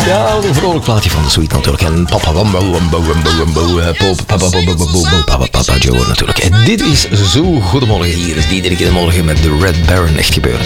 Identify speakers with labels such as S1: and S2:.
S1: Ja, een vrolijk plaatje van de Sweet natuurlijk. En Papa Joe natuurlijk. En dit is zo Goedemorgen. Hier is iedere keer morgen met de Red Baron echt gebeuren.